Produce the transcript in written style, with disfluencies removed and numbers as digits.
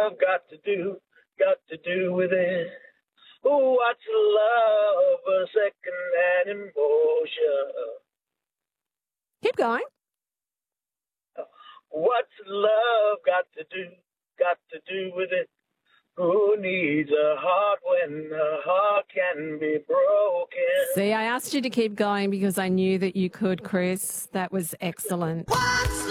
love got to do with it? Ooh, what's love, a second-hand emotion? Keep going. What's love got to do with it? Who needs a heart when a heart can be broken? See, I asked you to keep going because I knew that you could, Chris. That was excellent.